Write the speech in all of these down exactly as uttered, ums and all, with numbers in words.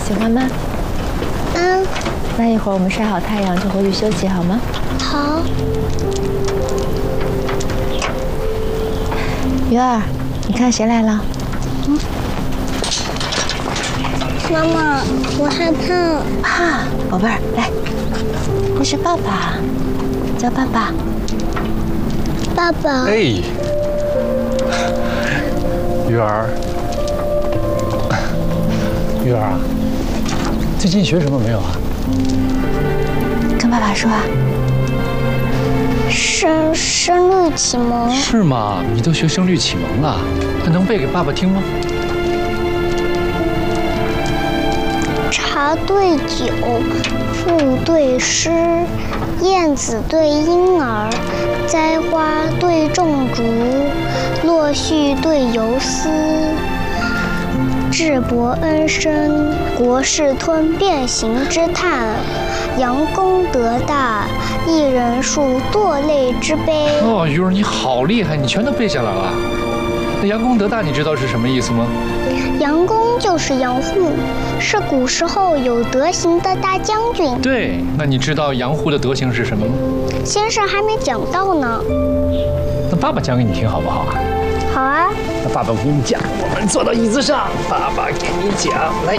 喜欢吗？ 嗯。 那一会儿我们晒好太阳就回去休息，好吗？ 好。 鱼儿，你看谁来了？嗯。 妈妈，我害怕。 怕，宝贝儿，来，那是爸爸，叫爸爸。 爸爸。 哎，鱼儿，鱼儿啊，最近学什么没有啊？ 跟爸爸说啊。 声声律启蒙。 是吗？你都学声律启蒙了？那能背给爸爸听吗？ 茶对酒，赋对诗，燕子对莺儿，栽花对种竹，落絮对游丝。智伯恩深，国士吞变形之叹。杨公德大，一人数堕泪之悲。 哦，鱼儿你好厉害，你全都背下来了。那杨公德大，你知道是什么意思吗？ 杨公就是杨户，是古时候有德行的大将军。 对，那你知道杨户的德行是什么吗？ 先生还没讲到呢。 那爸爸讲给你听好不好啊？ 好啊。 那爸爸给你讲，我们坐到椅子上，爸爸给你讲，来，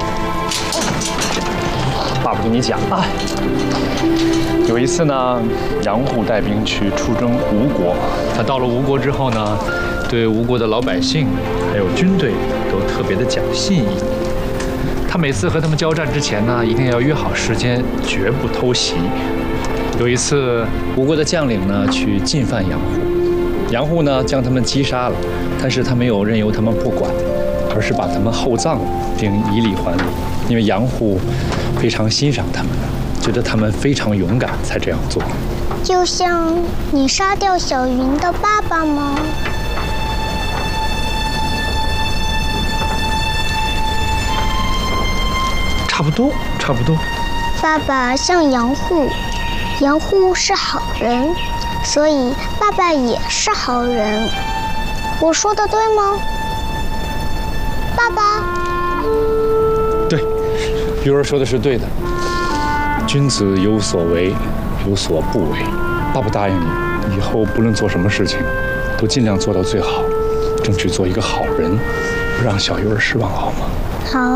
爸爸给你讲啊。有一次呢，杨户带兵去出征吴国，他到了吴国之后呢，对吴国的老百姓还有军队都特别的讲信义。他每次和他们交战之前呢，一定要约好时间，绝不偷袭。有一次，吴国的将领呢去进犯杨户，杨户呢将他们击杀了，但是他没有任由他们不管，而是把他们厚葬并以礼还礼，因为杨户非常欣赏他们，觉得他们非常勇敢，才这样做。 就像你杀掉小云的爸爸吗？ 差不多，差不多。 爸爸像杨户，杨户是好人，所以爸爸也是好人。我说的对吗？爸爸。 对，鱼儿说的是对的。君子有所为，有所不为。爸爸答应你，以后不论做什么事情，都尽量做到最好，争取做一个好人，不让小鱼儿失望，好吗？ 好。